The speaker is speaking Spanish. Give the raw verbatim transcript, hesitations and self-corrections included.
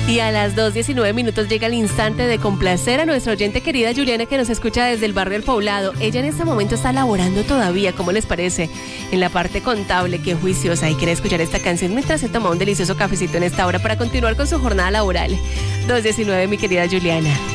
Y a las dos diecinueve minutos llega el instante de complacer a nuestra oyente querida Juliana, que nos escucha desde el barrio El Poblado. Ella en este momento está laborando todavía, ¿cómo les parece? En la parte contable, qué juiciosa, y quiere escuchar esta canción mientras se toma un delicioso cafecito en esta hora para continuar con su jornada laboral. dos diecinueve, mi querida Juliana.